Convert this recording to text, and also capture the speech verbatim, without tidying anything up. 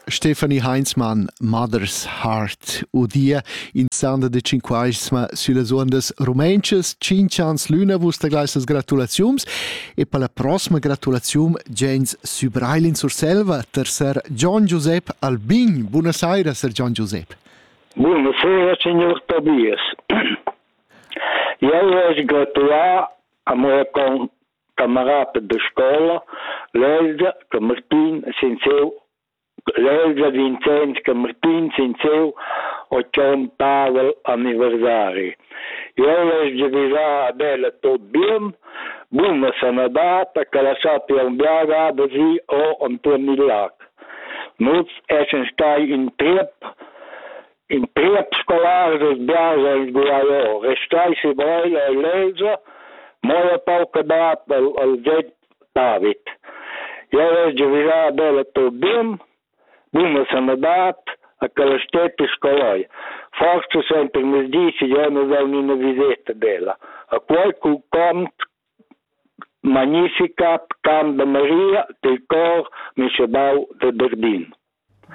Stefanie Heinzmann, Mother's Heart, udia in sanda de cinquaisma sulle ondas rumenches, cinchans luna vusta glaisas gratulaziums e per la prossima gratulazium gens Sübrailin sur selva, tercer John Josep Albin. Buonasera, Sir John Josep. Buonasera, signor Tobias. Io voglio gratulare a mia con camarada de scola, Lelza Camartin Sinseu, Lelza Vincent Camartin Sinseu, o John Pavel anniversari. Io voglio dire a bella tot bien, buona sanadata, che la sappia un biaga così o un po' millac. Nus essen stai in trip, in trip scolar des biaga in Guaio, restai si vuole a Lelza, moja pauka dat al, al zet David. Io voglio dire a bella tot bien, buona sanadat, a che la stette scolai. Forse sempre mi dici, io non ho una visita bella. A qualcun commt Magnificat Camp de Maria del Cor Michebau de Verdun.